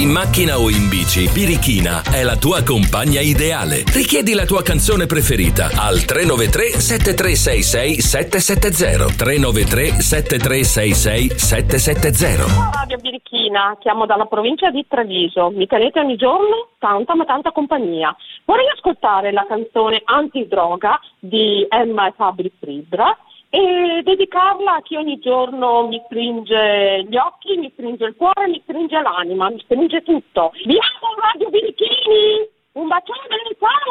In macchina o in bici, Birichina è la tua compagna ideale. Richiedi la tua canzone preferita al 393 7366 770. 393 7366 770. Radio Birichina, chiamo dalla provincia di Treviso. Mi tenete ogni giorno tanta ma tanta compagnia. Vorrei ascoltare la canzone Antidroga di Emma e Fabri Fibra e dedicarla a chi ogni giorno mi stringe gli occhi, mi stringe il cuore, mi stringe l'anima, mi stringe tutto. Vi amo Radio Birichini! Un bacione, ciao!